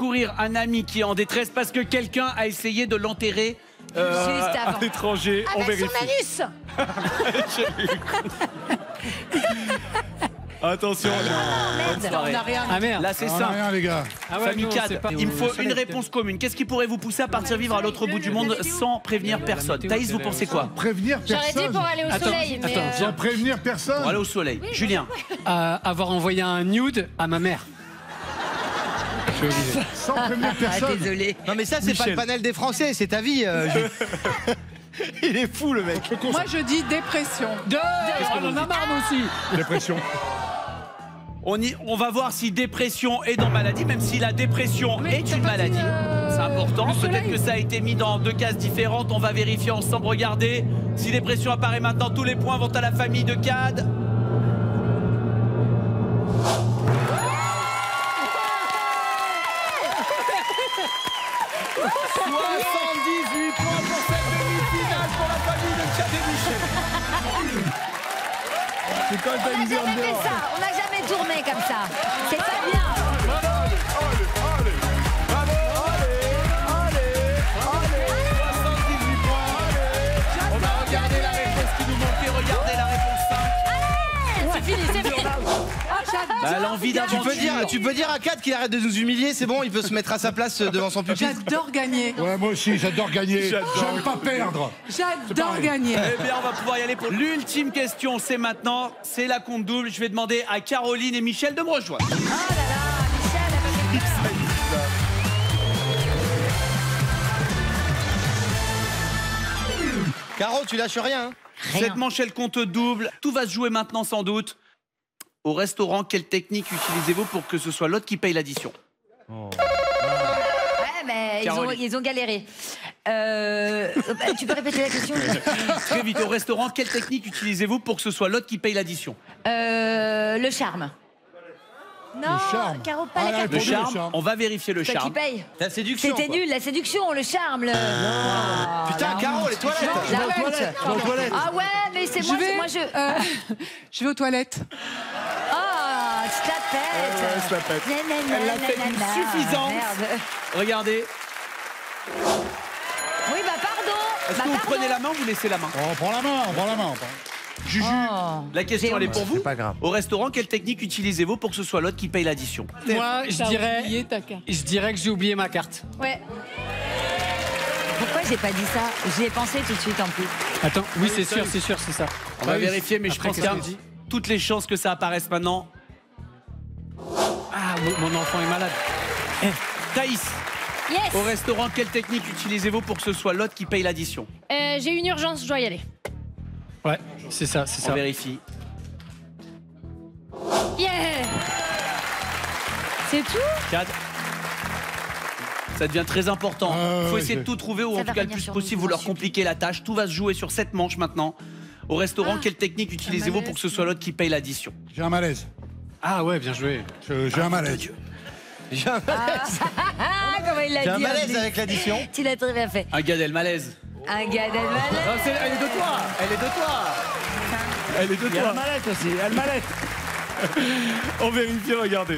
secourir un ami qui est en détresse parce que quelqu'un a essayé de l'enterrer à l'étranger. On vérifie. Son anus. Attention, Merde, on n'a rien. Ah merde. là c'est On a simple. rien, les gars. Ah ouais, Famille non, 4, c'est pas- il me faut une réponse commune. Qu'est-ce qui pourrait vous pousser à partir vivre à l'autre bout du monde sans prévenir personne? Thaïs, vous pensez quoi? Prévenir J'aurais dit personne. pour aller au soleil, mais... Sans prévenir personne. Pour aller au soleil. Julien, Avoir envoyé un nude à ma mère. Sans prévenir personne. Désolé. Non mais ça c'est pas Michel. le panel des Français, c'est ta vie. Il est fou le mec. Moi, je dis dépression. On en a marre nous aussi. Dépression. on va voir si dépression est dans maladie, même si la dépression est une maladie. C'est important. Peut-être que ça a été mis dans 2 cases différentes. On va vérifier ensemble. Regardez. Si dépression apparaît maintenant, tous les points vont à la famille de Cad. Points pour cette demi-finale pour la famille de Cad et Michel. C'est quand On t'as n'a une jamais fait ça, on n'a jamais tourné comme ça. C'est pas bien. On va regarder la réponse qui nous manquait. Regardez la réponse 5. C'est fini, c'est fini. Bah, l'envie d'aventure. Tu peux dire à Kat qu'il arrête de nous humilier, c'est bon, il peut se mettre à sa place devant son pupitre. J'adore gagner. Ouais, moi aussi, j'adore gagner. J'aime pas perdre. J'adore pareil. gagner. Eh bien, on va pouvoir y aller pour l'ultime question. C'est maintenant, c'est la compte double. Je vais demander à Caroline et Michel de me rejoindre. Oh là là, Michel, elle va faire Caro, tu lâches rien. Hein. Cette manche, elle compte double. Tout va se jouer maintenant, sans doute. Au restaurant, quelle technique utilisez-vous pour que ce soit l'autre qui paye l'addition? Ouais, mais Caroline. ils ont galéré. Tu peux répéter la question? Très vite, au restaurant, quelle technique utilisez-vous pour que ce soit l'autre qui paye l'addition? Le charme. Non, charme. Caro, pas Ah, la la carte. Le réponse. Pour nous, charme, le charme. on va vérifier le Toi qui charme. paye. La séduction. C'était quoi. nul, la séduction, le charme. Putain, Caro, les toilettes. La Je vais aux honte. toilettes, je vais aux toilettes. Ah ouais, mais c'est moi, c'est moi, Je vais aux toilettes. Ah, je la pète. se la pète. Nanana, Elle l'a fait d'une nanana. suffisance. Merde. Regardez. Oui, bah pardon. Est-ce Bah que vous pardon. prenez la main ou vous laissez la main? On prend la main, on prend la main. Juju, Oh. la question J'ai elle est honte. pour vous. C'est pas grave. Au restaurant, quelle technique utilisez-vous pour que ce soit l'autre qui paye l'addition? Moi, T'as oublié ta carte. je dirais que j'ai oublié ma carte. Ouais. Pourquoi j'ai pas dit ça? J'y ai pensé tout de suite en plus. Attends, oui, c'est sûr, c'est ça. On va vérifier, mais je Après, pense qu'il y qu'est-ce a qu'on dit toutes les chances que ça apparaisse maintenant. Ah, mon enfant est malade. Thaïs, Yes. au restaurant, quelle technique utilisez-vous pour que ce soit l'autre qui paye l'addition? J'ai une urgence, je dois y aller. Ouais, c'est ça, c'est On ça. vérifie. Yeah. C'est tout? 4. Ça devient très important. Il faut ouais, essayer de tout trouver ou Ça en va tout cas le revenir plus sur possible nous, vous leur j'en supplie. compliquer la tâche. Tout va se jouer sur cette manche maintenant. Au restaurant, quelle technique utilisez-vous pour que ce soit l'autre qui paye l'addition? J'ai un malaise. Ah ouais, bien joué. J'ai un malaise. J'ai un malaise. Ah, comment il l'a dit. J'ai un en malaise plus. avec l'addition. Tu l'as très bien fait. Un Gad Elmaleh. Un gars d'Allemagne. Non, elle est de toi. Elle est de toi. Elle est de Il y a toi. le mallette aussi, il y a le mallette. On vérifie, regardez.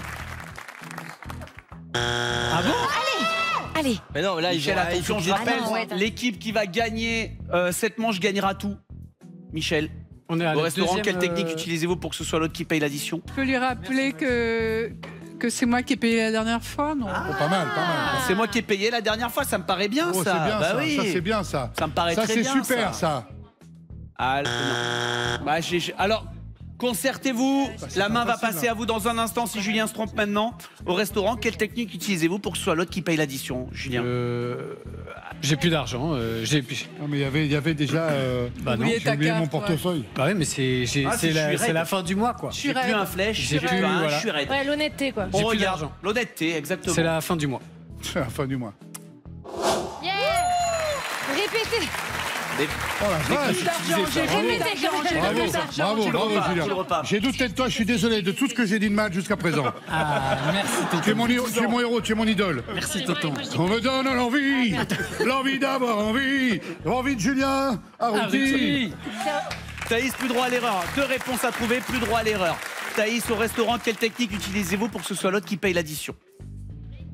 Ah bon? Allez. Mais non, là, Michel, il faut attention, que je rappelle, Ah non, ouais, l'équipe qui va gagner cette manche gagnera tout. Michel, On est à au la restaurant, deuxième, quelle technique utilisez-vous pour que ce soit l'autre qui paye l'addition? Je peux lui rappeler que c'est moi qui ai payé la dernière fois, non? Oh, pas mal, pas mal. C'est moi qui ai payé la dernière fois, ça me paraît bien Oh, ça. c'est bien Bah ça. oui. Ça, c'est bien ça. Ça me paraît Ça, très c'est bien. super ça. Ah, non. Bah, alors, concertez-vous. La main va facile, passer hein. à vous dans un instant si Julien se trompe maintenant. Au restaurant, quelle technique utilisez-vous pour que ce soit l'autre qui paye l'addition, Julien? J'ai plus d'argent. Non, mais il y avait déjà. Bah non, Oublié J'ai ta oublié carte, mon portefeuille. Bah ouais, mais c'est Ah, c'est la raide. fin du mois, quoi. J'ai plus un flèche, J'ai j'ai plus, plus un, voilà. je suis raide. Ouais, l'honnêteté, quoi. On J'ai plus regarde d'argent. l'honnêteté, exactement. C'est la fin du mois. C'est la fin du mois. Yeah. Répétez. Oh la vache. J'ai répété quand j'ai Bravo, plus d'argent. bravo, Tu le bravo repars, Julien. tu le repars. J'ai douté de toi, je suis désolé de tout ce que j'ai dit de mal jusqu'à présent. Ah, merci, Tu es mon héros, tu es mon idole. Merci, tonton. On me donne l'envie d'avoir envie de Julien Arruti. Thaïs, plus droit à l'erreur. 2 réponses à trouver, plus droit à l'erreur. Thaïs, au restaurant, quelle technique utilisez-vous pour que ce soit l'autre qui paye l'addition?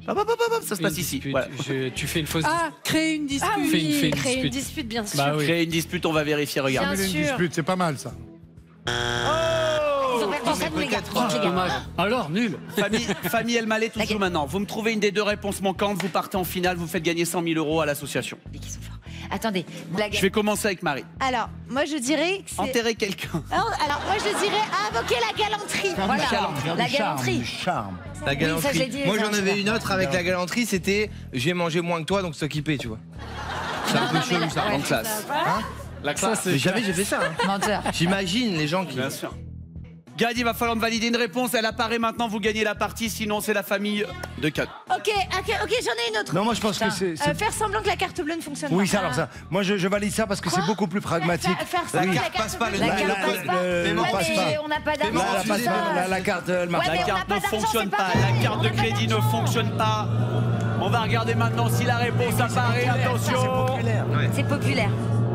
Ça se passe ici. Dispute. Voilà. Tu fais une fausse Ah, créer une dispute. Ah Fais une- oui, fais une créer une dispute. dispute, bien sûr. Bah oui. Créer une dispute, on va vérifier, regarde. Bien Une sûr. dispute, c'est pas mal ça. Ils ont perdu ça, nous, les gars. Vite, les gars. Dommage. Alors, nul. Famille El Mallet, toujours maintenant. Vous me trouvez une des deux réponses manquantes, vous partez en finale, vous faites gagner 100 000 € à l'association. Ils sont forts. Attendez, blague. Je vais commencer avec Marie. Alors, moi je dirais que c'est. Enterrer quelqu'un. Alors, moi je dirais invoquer la galanterie. Voilà, Faire la du charme, galanterie. du charme. La Oui, ça, je galanterie. l'ai dit, Moi ça, j'en je avais sais une autre avec la galanterie, c'était j'ai mangé moins que toi donc s'occuper, tu vois. C'est un peu non, mais chelou la- ça. ouais, En classe. Hein La classe. Mais jamais j'ai fait ça. Hein. Menteur. J'imagine les gens qui. Bien sûr. Gad, il va falloir me valider une réponse. Elle apparaît maintenant, vous gagnez la partie, sinon c'est la famille de Kat. Ok, j'en ai une autre. Non, moi je pense que c'est. Faire semblant que la carte bleue ne fonctionne Oui, pas. ça, alors ça. Moi je valide ça parce que c'est Quoi beaucoup plus pragmatique. Faire semblant que la carte passe carte pas, bleue le- La ne carte fonctionne passe pas. pas. le- Ouais, passe mais pas. on n'a pas Paiement d'argent. La, refusé. la carte, elle marche. Ouais, La mais on carte n'a pas ne d'argent, fonctionne c'est pas, pareil. la carte de crédit ne fonctionne pas. On va regarder maintenant si la réponse apparaît. Attention. C'est populaire.